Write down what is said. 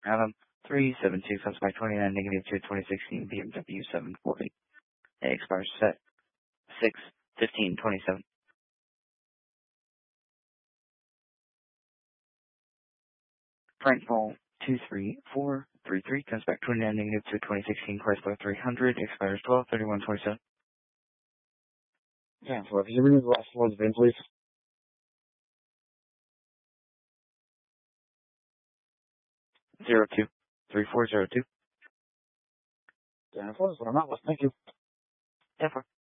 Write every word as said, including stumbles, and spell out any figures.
Adam three seven two comes by twenty-nine negative two twenty sixteen B M W seven forty. It expires set six fifteen twenty-seven. Frank Paul two three four three three comes back twenty-nine negative two twenty sixteen Chrysler three hundred expires twelve thirty-one twenty-seven. Yeah, so if you read the last one's VIN, please. Zero two three four zero two. Yeah, that's what I'm not with. Thank you. Therefore.